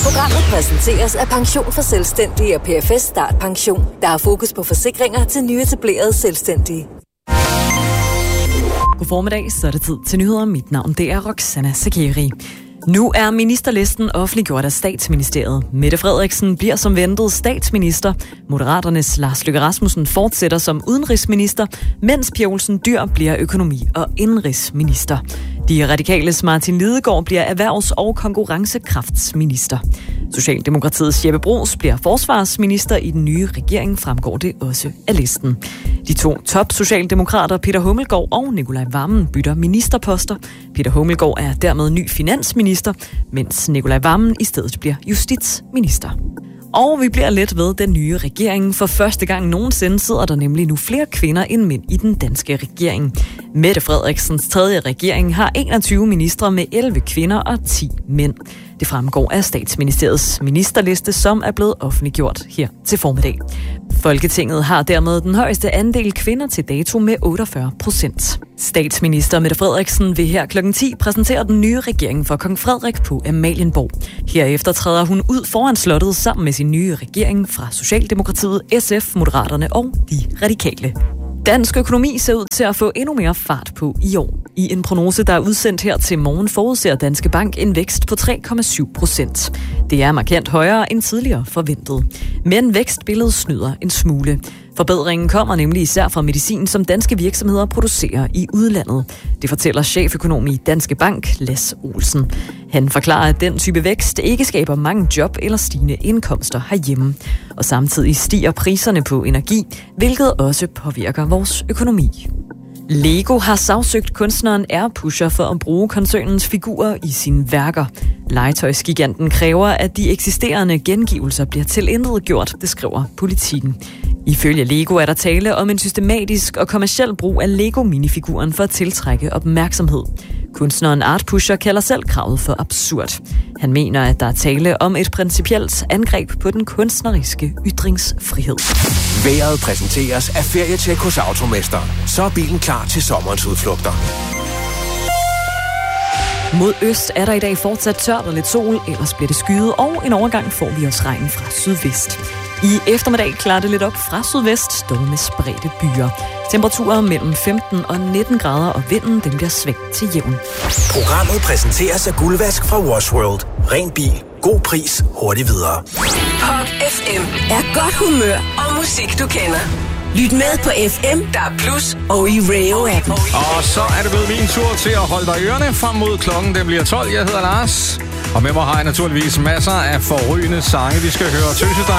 Programmet præsenteres af Pension for Selvstændige og PFS Start Pension, der har fokus på forsikringer til nyetablerede selvstændige. God formiddag, så er det tid til nyheder. Mit navn det er Roxana Sakeri. Nu er ministerlisten offentliggjort af Statsministeriet. Mette Frederiksen bliver som ventet statsminister. Moderaternes Lars Løkke Rasmussen fortsætter som udenrigsminister, mens Pia Olsen Dyhr bliver økonomi- og indenrigsminister. De radikales Martin Lidegaard bliver erhvervs- og konkurrencekraftsminister. Socialdemokratiets Jeppe Bruus bliver forsvarsminister i den nye regering, fremgår det også af listen. De to top-socialdemokrater, Peter Hummelgaard og Nicolai Wammen, bytter ministerposter. Peter Hummelgaard er dermed ny finansminister, mens Nicolai Wammen i stedet bliver justitsminister. Og vi bliver lidt ved den nye regering. For første gang nogensinde sidder der nemlig nu flere kvinder end mænd i den danske regering. Mette Frederiksens tredje regering har 21 ministre med 11 kvinder og 10 mænd. Det fremgår af Statsministeriets ministerliste, som er blevet offentliggjort her til formiddag. Folketinget har dermed den højeste andel kvinder til dato med 48%. Statsminister Mette Frederiksen vil her kl. 10 præsentere den nye regering for Kong Frederik på Amalienborg. Herefter træder hun ud foran slottet sammen med sin nye regering fra Socialdemokratiet, SF, Moderaterne og De Radikale. Dansk økonomi ser ud til at få endnu mere fart på i år. I en prognose, der er udsendt her til morgen, forudser Danske Bank en vækst på 3,7%. Det er markant højere end tidligere forventet. Men vækstbilledet snyder en smule. Forbedringen kommer nemlig især fra medicin, som danske virksomheder producerer i udlandet. Det fortæller cheføkonom i Danske Bank, Lass Olsen. Han forklarer, at den type vækst ikke skaber mange job eller stigende indkomster herhjemme. Og samtidig stiger priserne på energi, hvilket også påvirker vores økonomi. Lego har sagsøgt kunstneren Airpusher for at bruge koncernens figurer i sine værker. Legetøjsgiganten kræver, at de eksisterende gengivelser bliver tilintetgjort, det skriver Politiken. Ifølge Lego er der tale om en systematisk og kommerciel brug af Lego-minifiguren for at tiltrække opmærksomhed. Kunstneren Artpusher kalder selv kravet for absurd. Han mener, at der er tale om et principielt angreb på den kunstneriske ytringsfrihed. Vejret præsenteres af Ferietjek hos Automester. Så er bilen klar til sommerens udflugter. Mod øst er der i dag fortsat tørt og lidt sol, ellers bliver det skyet, og en overgang får vi også regn fra sydvest. I eftermiddag klarer det lidt op fra sydvest, dog med spredte byer. Temperaturer mellem 15 og 19 grader, og vinden den bliver svagt til jævn. Programmet præsenteres af Guldvask fra Wash World. Ren bil, god pris, hurtigt videre. Pop FM er godt humør og musik, du kender. Lyt med på FM, der er plus, og i Radio-appen. Og så er det blevet min tur til at holde dig i ørerne frem mod klokken. Den bliver 12. Jeg hedder Lars. Og med mig har jeg naturligvis masser af forrygende sange. Vi skal høre Tøsedreng.